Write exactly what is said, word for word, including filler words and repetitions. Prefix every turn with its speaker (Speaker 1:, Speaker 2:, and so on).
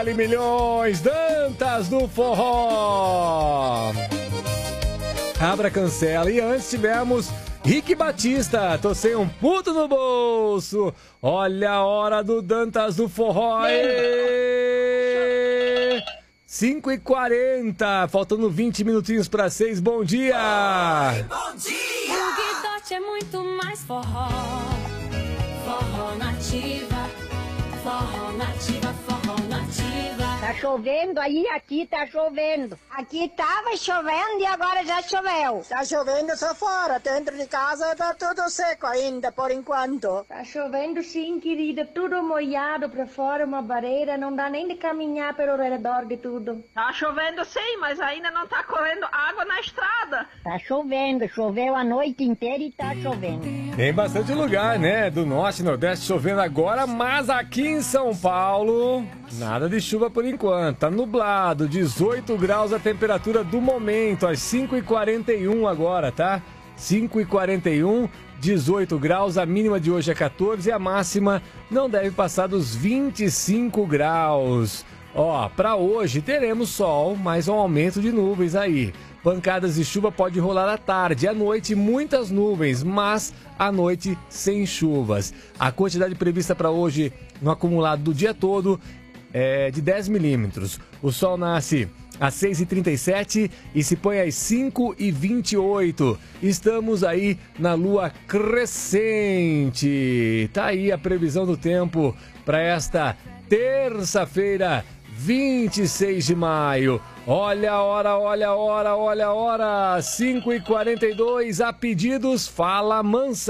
Speaker 1: Milhões, Dantas do Forró. Abra, cancela. E antes tivemos Rick Batista, tô sem um puto no bolso. Olha a hora do Dantas do Forró. cinco e quarenta, faltando vinte minutinhos para seis. Bom dia.
Speaker 2: Oi, bom dia. O Guidote é muito mais forró. Forró nativa, forró nativa, forró nativa.
Speaker 3: Tá chovendo aí, aqui tá chovendo. Aqui tava chovendo e agora já choveu.
Speaker 4: Tá chovendo só fora, dentro de casa tá tudo seco ainda, por enquanto.
Speaker 5: Tá chovendo sim, querida, tudo molhado pra fora, uma barreira, não dá nem de caminhar pelo redor de tudo.
Speaker 6: Tá chovendo sim, mas ainda não tá correndo água na estrada.
Speaker 3: Tá chovendo, choveu a noite inteira e tá chovendo.
Speaker 1: Tem bastante lugar, né, do norte e nordeste chovendo agora, mas aqui em São Paulo, nada de chuva por enquanto. Tá nublado, dezoito graus a temperatura do momento, às cinco e quarenta e um agora, tá? cinco e quarenta e um, dezoito graus, a mínima de hoje é quatorze e a máxima não deve passar dos vinte e cinco graus. Ó, pra hoje teremos sol, mas um aumento de nuvens aí. Pancadas de chuva pode rolar à tarde, à noite muitas nuvens, mas à noite sem chuvas. A quantidade prevista para hoje no acumulado do dia todo é de dez milímetros. O sol nasce às seis e trinta e sete e se põe às cinco e vinte e oito. Estamos aí na lua crescente. Tá aí a previsão do tempo para esta terça-feira, vinte e seis de maio. Olha a hora, olha a hora, olha a hora. cinco e quarenta e dois, a pedidos, fala Mansa.